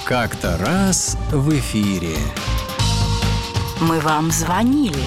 Как-то раз в эфире. Мы вам звонили.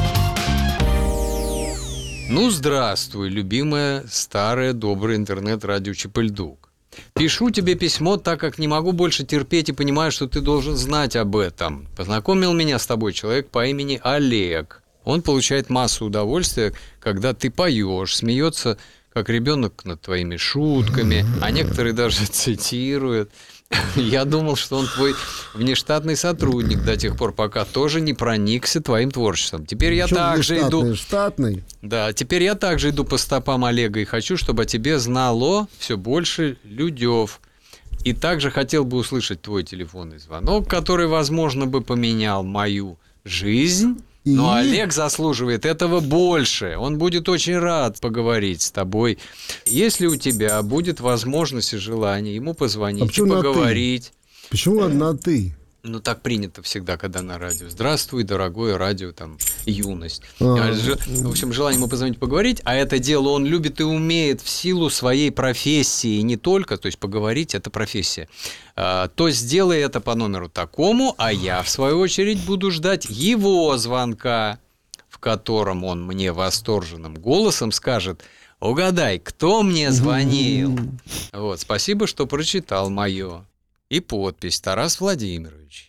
Ну, здравствуй, любимая старая добрая интернет-радио Чепельдук. Пишу тебе письмо, так как не могу больше терпеть и понимаю, что ты должен знать об этом. Познакомил меня с тобой человек по имени Олег. Он получает массу удовольствия, когда ты поешь, смеется, как ребенок над твоими шутками, а некоторые даже цитируют. Я думал, что он твой внештатный сотрудник до тех пор, пока тоже не проникся твоим творчеством. Теперь я также иду... Штатный? Да, теперь я также иду по стопам Олега и хочу, чтобы о тебе знало все больше людёв. И также хотел бы услышать твой телефонный звонок, который, возможно, бы поменял мою жизнь. Но Олег заслуживает этого больше. Он будет очень рад поговорить с тобой. Если у тебя будет возможность и желание ему позвонить и поговорить. Почему на «ты»? Ну, так принято всегда, когда на радио. Здравствуй, дорогое радио, там, юность. В общем, желание ему позвонить, поговорить, а это дело он любит и умеет в силу своей профессии, не только, то есть поговорить – это профессия, то сделай это по номеру такому, а я, в свою очередь, буду ждать его звонка, в котором он мне восторженным голосом скажет: «Угадай, кто мне звонил?» Вот, спасибо, что прочитал мое. И подпись: Тарас Владимирович.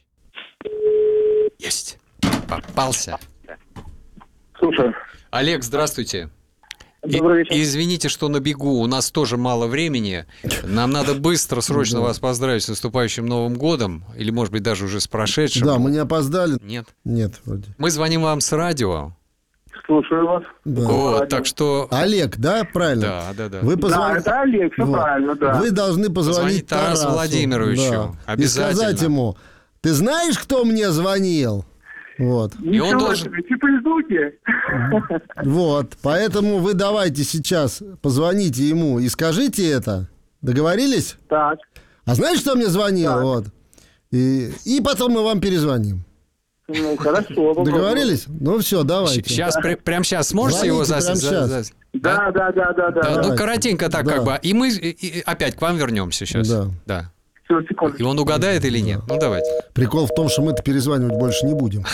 Есть. Попался. Слушай. Олег, здравствуйте. Добрый вечер. Извините, что на бегу. У нас тоже мало времени. Нам надо быстро, срочно вас поздравить с наступающим Новым годом. Или, может быть, даже уже с прошедшим. Да, мы не опоздали. Нет. Нет, вроде. Мы звоним вам с радио. Слушаю вас. Да. Вот, так что... Олег, да, правильно? Да. Вы Да, это Олег, все правильно, да. Вы должны позвонить Позвонить Тарасу Владимировичу. Да. Обязательно. И сказать ему: ты знаешь, кто мне звонил? Вот. И он должен... Чепельдуки. Вот. Поэтому вы давайте сейчас позвоните ему и скажите это. Договорились? Так. А знаешь, кто мне звонил? Так. Вот. И потом мы вам перезвоним. Ну, хорошо. Попробуем. Договорились? Ну все, давайте. Сейчас, прямо сейчас сможете его Звоните прямо щас. Да. Да, ну коротенько так, Да. как бы. И мы опять к вам вернемся сейчас. Да. Все, секунду. И он угадает или нет? Ну, давайте. Прикол в том, что мы-то перезванивать больше не будем.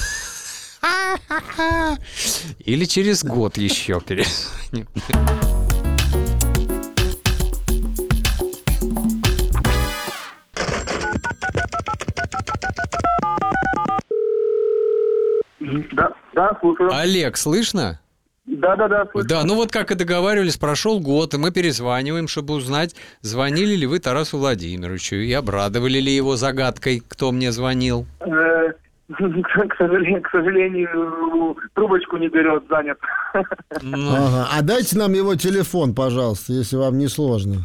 Или через год еще перезвоним. Да, слушаю. Олег, слышно? Да, слушаю. Да, ну вот как и договаривались, прошел год, и мы перезваниваем, чтобы узнать, звонили ли вы Тарасу Владимировичу и обрадовали ли его загадкой, кто мне звонил. К сожалению, трубочку не берет, занят. Ага. А дайте нам его телефон, пожалуйста, если вам не сложно.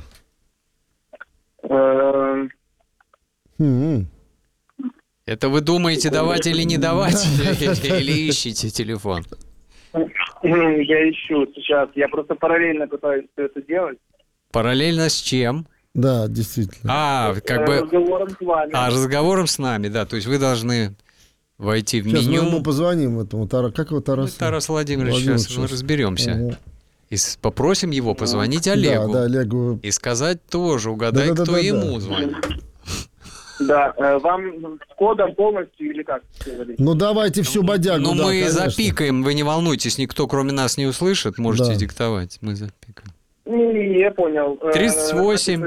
Это вы думаете, давать или не давать? Или ищете телефон? Я ищу сейчас. Я просто параллельно пытаюсь все это делать. Параллельно с чем? Да, действительно. Как бы... Разговором с вами. Разговором с нами, да. То есть вы должны войти в Сейчас меню. мы ему позвоним этому. Как его Тарас? Тарас Владимирович, сейчас мы разберемся. И попросим его позвонить Олегу. Да, Олегу. И сказать тоже, угадай, кто ему звонит. Да, вам с кодом полностью или как? Ну, давайте всю бодягу. Ну, да, мы конечно. запикаем, вы не волнуйтесь, никто кроме нас не услышит, можете диктовать, мы запикаем. Я понял. 38.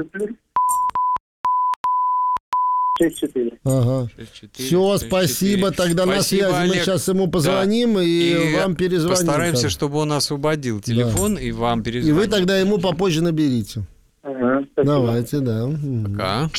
64. Ага. 64, Все, спасибо. Тогда на связи Олег. мы сейчас ему позвоним и вам перезвоним. Постараемся, чтобы он освободил телефон и вам И перезвоним. вы тогда ему попозже наберите. Ага, Давайте, да. Пока.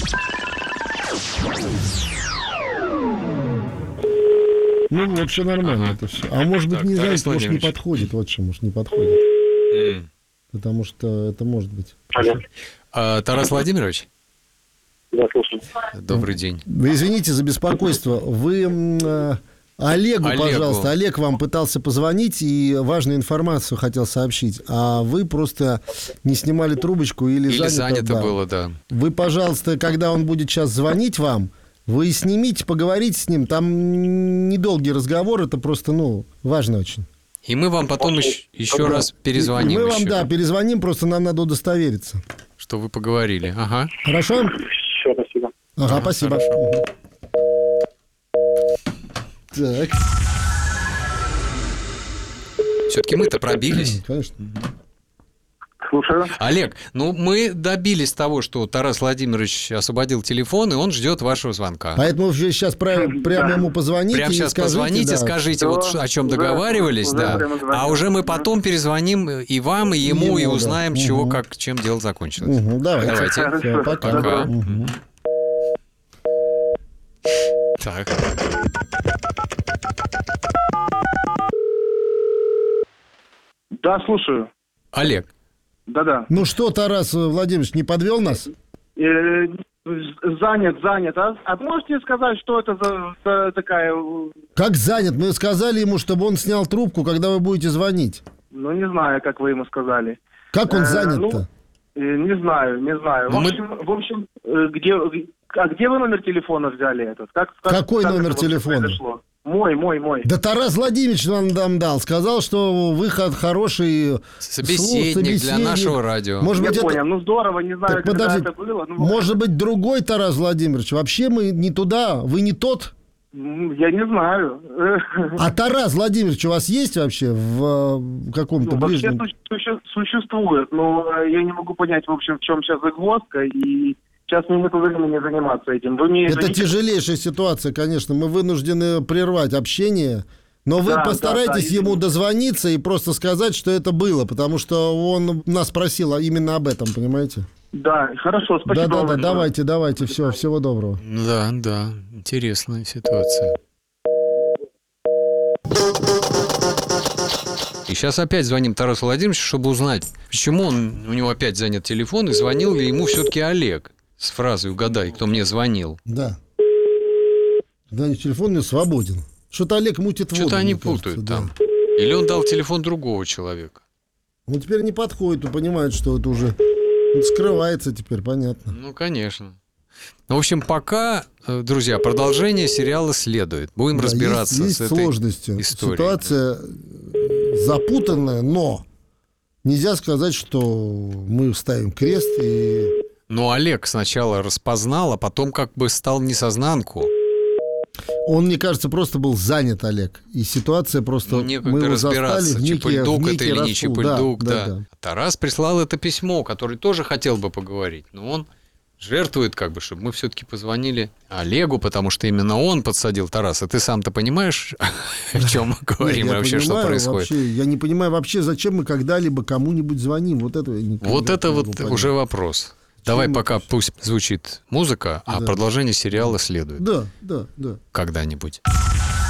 Ну, вообще нормально это все. А может быть, Так, не знаю, Тарас может, не Владимирович. подходит. Вот что, может, не подходит. Потому что это может быть. Тарас Владимирович, Да, слушаю. добрый день. Вы извините за беспокойство. Вы Олегу, пожалуйста. Олег вам пытался позвонить и важную информацию хотел сообщить. А вы просто не снимали трубочку или занято было, да. Вы, пожалуйста, когда он будет сейчас звонить вам, вы снимите, поговорите с ним. Там недолгий разговор, это просто, важно очень. И мы вам потом еще раз перезвоним. Мы вам, перезвоним, просто нам надо удостовериться. Что вы поговорили. Ага. Хорошо? Все, спасибо. Ага, спасибо. Хорошо. Так, Все-таки мы-то пробились. конечно. Слушаю. Олег, ну мы добились того, что Тарас Владимирович освободил телефон, и он ждет вашего звонка. Поэтому вы сейчас прямо ему позвоните. Прямо и сейчас скажите, позвоните, да. скажите, вот Всё, о чем уже договаривались, да. прямо звоню. А уже мы потом перезвоним и вам, и ему, и Ему, да. узнаем, чего, как, чем дело закончилось. Давайте. Давайте. Хорошо. Всё, пока. Пока. Мгм. Так. Да, слушаю. Олег, Да-да. Ну что, Тарас Владимирович, не подвел нас? Занят. А можете сказать, что это за такая... Как занят? Мы сказали ему, чтобы он снял трубку, когда вы будете звонить. Ну, не знаю, как вы ему сказали. Как он занят-то? Не знаю. Ну, В общем, где вы номер телефона взяли этот? Какой как номер это вообще телефона? произошло? Мой. Да Тарас Владимирович нам дал. Сказал, что выход хороший. собеседник для нашего радио. Может Я быть, понял. это... Ну, здорово, не знаю, Так, когда подождите. это было. Ну, Может быть, другой Тарас Владимирович. Вообще мы не туда. Вы не тот. я не знаю. А Тарас Владимирович у вас есть вообще в каком-то Вообще ближнем? существует, но я не могу понять, в общем, в чем сейчас загвоздка, и сейчас мне нет времени заниматься этим. Вы мне Это извините. тяжелейшая ситуация, конечно. Мы вынуждены прервать общение. Но вы Да, постарайтесь да, ему дозвониться и просто сказать, что это было, потому что он нас просил именно об этом, понимаете? Да, хорошо, спасибо. Да, вам большое. давайте, всего доброго. Да, интересная ситуация. И сейчас опять звоним Тарасу Владимировичу, чтобы узнать, почему у него опять занят телефон, и звонил ли ему все-таки Олег с фразой «Угадай, кто мне звонил». Да. Да, телефон не свободен. Что-то Олег мутит воду. Что-то они мне кажется, путают да. там. Или он дал телефон другого человека. Он теперь не подходит, он понимает, что это уже скрывается теперь, понятно. Ну, конечно. Ну, в общем, пока, друзья, продолжение сериала следует. Будем Да, разбираться есть с этой сложности. историей. Ситуация запутанная, но нельзя сказать, что мы ставим крест и... Но Олег сначала распознал, а потом как бы стал несознанку. Он, мне кажется, просто был занят, Олег. И ситуация просто... Ну, некогда разбираться, Чапыльдук это или не Чапыльдук, да. А Тарас прислал это письмо, который тоже хотел бы поговорить, но он жертвует как бы, чтобы мы все-таки позвонили Олегу, потому что именно он подсадил Тараса. Ты сам-то понимаешь, о чем мы говорим, и вообще, что происходит? Я не понимаю вообще, зачем мы когда-либо кому-нибудь звоним. Вот это я никогда Вот это не вот могу понять. уже вопрос. Давай пока пусть звучит музыка, а продолжение сериала следует Да. когда-нибудь.